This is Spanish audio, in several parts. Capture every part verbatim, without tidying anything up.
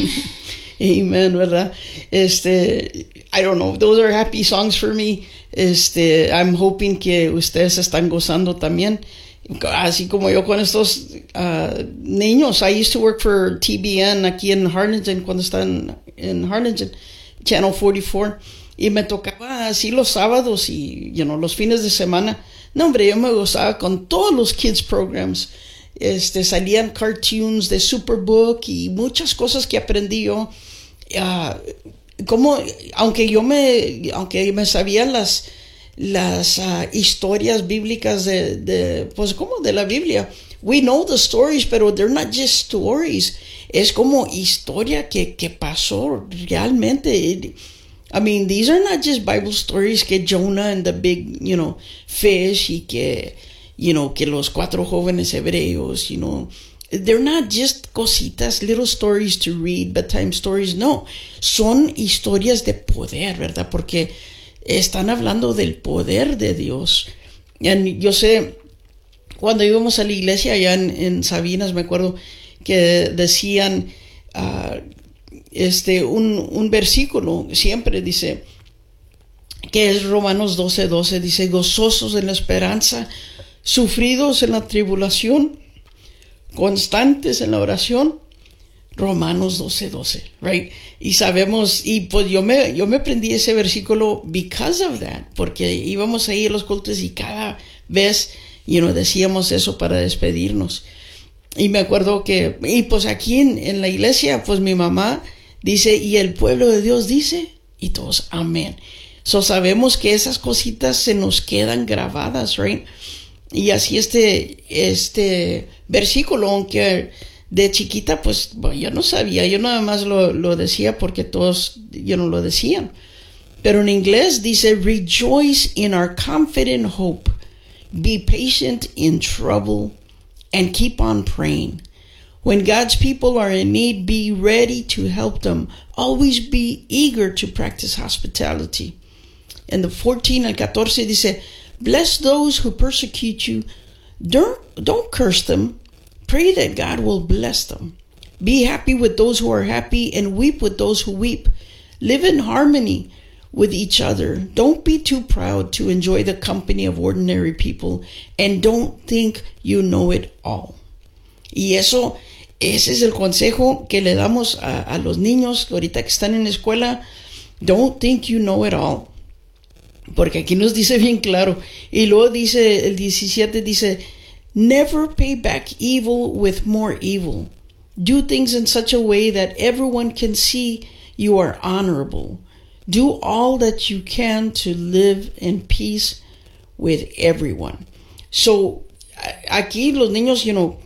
Amen, ¿verdad? Este, I don't know, those are happy songs for me. Este, I'm hoping que ustedes están gozando también. Así como yo con estos uh, niños. I used to work for T B N aquí en Harlingen, cuando estaba en, en Harlingen, Channel cuarenta y cuatro. Y me tocaba así los sábados y, you know, los fines de semana. No, hombre, yo me gozaba con todos los kids programs. Este, salían cartoons de Superbook y muchas cosas que aprendí yo. Uh, como, aunque yo me, aunque me sabía las, las uh, historias bíblicas de, de, pues como de la Biblia. We know the stories, pero they're not just stories. Es como historia que, que pasó realmente. I mean, these are not just Bible stories que Jonah and the big, you know, fish y que, you know, que los cuatro jóvenes hebreos, you know, they're not just cositas, little stories to read, bedtime stories. No, son historias de poder, ¿verdad? Porque están hablando del poder de Dios. Y yo sé, cuando íbamos a la iglesia allá en, en Sabinas, me acuerdo que decían, uh, Este, un, un versículo siempre dice, que es Romanos doce, doce, dice, gozosos en la esperanza, sufridos en la tribulación, constantes en la oración. Romanos doce, doce, right? Y sabemos, y pues yo me, yo me aprendí ese versículo because of that, porque íbamos ahí a los cultos y cada vez, you know, decíamos eso para despedirnos. Y me acuerdo que, y pues aquí en, en la iglesia, pues mi mamá dice, y el pueblo de Dios dice, y todos, amén. So sabemos que esas cositas se nos quedan grabadas, right? Y así este, este versículo, aunque de chiquita, pues bueno, yo no sabía, yo nada más lo, lo decía porque todos, yo no lo decían. Pero en inglés dice, rejoice in our confident hope, be patient in trouble, and keep on praying. When God's people are in need, be ready to help them. Always be eager to practice hospitality. And the fourteen al catorce dice, bless those who persecute you. Don't, don't curse them. Pray that God will bless them. Be happy with those who are happy and weep with those who weep. Live in harmony with each other. Don't be too proud to enjoy the company of ordinary people. And don't think you know it all. Y eso, ese es el consejo que le damos a, a los niños que ahorita que están en la escuela. Don't think you know it all. Porque aquí nos dice bien claro. Y luego dice, el diecisiete dice, never pay back evil with more evil. Do things in such a way that everyone can see you are honorable. Do all that you can to live in peace with everyone. So, aquí los niños, you know,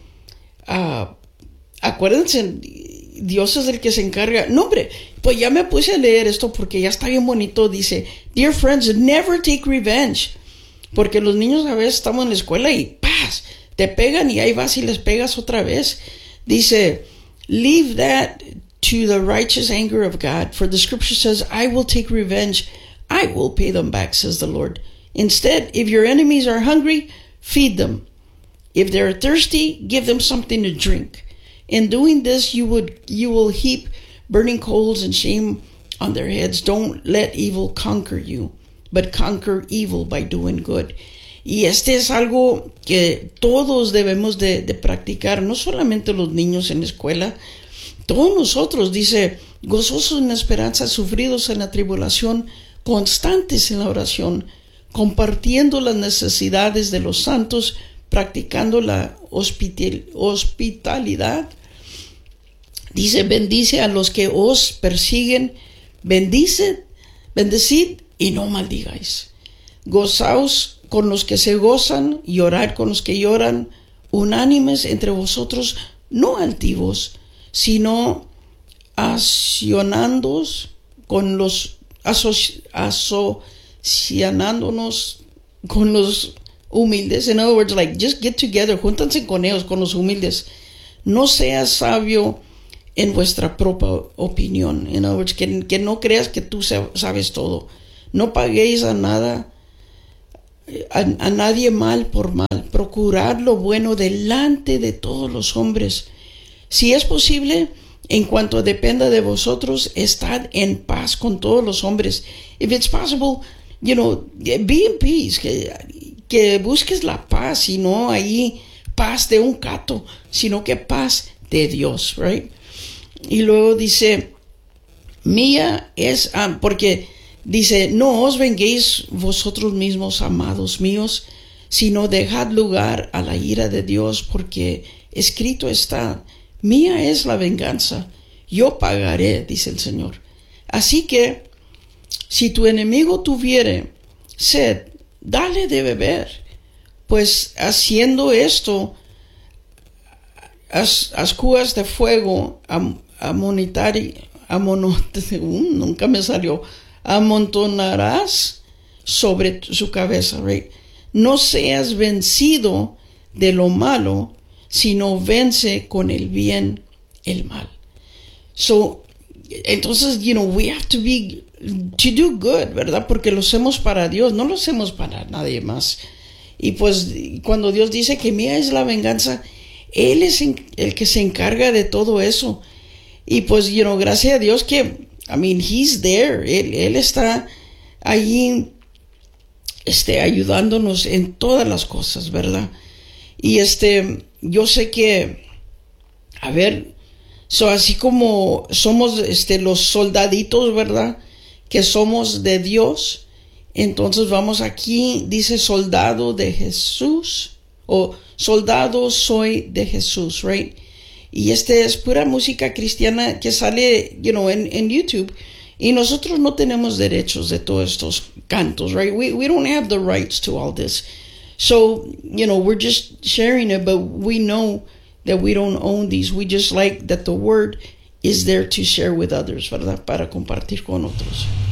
Uh, acuérdense, Dios es el que se encarga. No, hombre, pues ya me puse a leer esto porque ya está bien bonito. Dice, dear friends, never take revenge. Porque los niños a veces estamos en la escuela y ¡paz! Te pegan y ahí vas y les pegas otra vez. Dice, leave that to the righteous anger of God. For the scripture says, I will take revenge. I will pay them back, says the Lord. Instead, if your enemies are hungry, feed them. If they are thirsty, give them something to drink. In doing this, you would you will heap burning coals and shame on their heads. Don't let evil conquer you, but conquer evil by doing good. Y este es algo que todos debemos de, de practicar, no solamente los niños en la escuela, todos nosotros. Dice, gozosos en la esperanza, sufridos en la tribulación, constantes en la oración, compartiendo las necesidades de los santos, practicando la hospital, hospitalidad. Dice, bendice a los que os persiguen, bendice, bendecid y no maldigáis. Gozaos con los que se gozan, llorad con los que lloran, unánimes entre vosotros, no altivos, sino asociándonos con los asoci, asociándonos con los humildes. In other words, like, just get together, júntanse con ellos, con los humildes. No seas sabio en vuestra propia opinión. In other words, que, que no creas que tú sabes todo. No paguéis a nada, a, a nadie mal por mal. Procurad lo bueno delante de todos los hombres. Si es posible, En cuanto dependa de vosotros, estad en paz con todos los hombres. If it's possible, you know, be in peace, que, que busques la paz, y no ahí paz de un gato, sino que paz de Dios, right? Y luego dice, mía es, ah, porque dice, no os venguéis vosotros mismos, amados míos, sino dejad lugar a la ira de Dios, porque escrito está, mía es la venganza, yo pagaré, dice el Señor. Así que, si tu enemigo tuviere sed, dale de beber, pues haciendo esto, as, ascuas de fuego am, amonitari, amonot, um, nunca me salió, amontonarás sobre su cabeza, right? No seas vencido de lo malo, sino vence con el bien el mal. So, entonces, you know, we have to be, to do good, ¿verdad? Porque lo hacemos para Dios, no lo hacemos para nadie más. Y pues, cuando Dios dice que mía es la venganza, Él es el que se encarga de todo eso. Y pues, you know, gracias a Dios que, I mean, He's there. Él, él está allí, este, ayudándonos en todas las cosas, ¿verdad? Y este, yo sé que, a ver, so, así como somos este, los soldaditos, ¿verdad? Que somos de Dios. Entonces vamos aquí, dice soldado de Jesús, o soldado soy de Jesús, right? Y este es pura música cristiana que sale, you know, en, en YouTube. Y nosotros no tenemos derechos de todos estos cantos, right? We, we don't have the rights to all this. So, you know, we're just sharing it, but we know that we don't own these. We just like that the word is there to share with others, ¿verdad? Para compartir con otros.